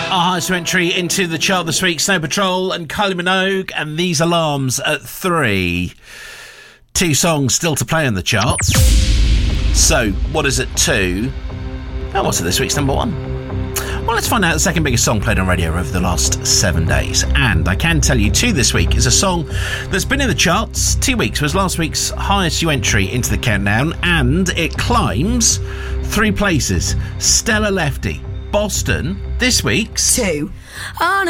Our highest entry into the chart this week, Snow Patrol and Kylie Minogue, and These Alarms at 3. 2 songs still to play in the charts. So, what is at 2? And what's at this week's number 1? Well, let's find out the second biggest song played on radio over the last 7 days. And I can tell you 2 this week is a song that's been in the charts 2 weeks. It was last week's highest entry into the countdown, and it climbs 3 places. Stella Lefty, Boston, this week's 2.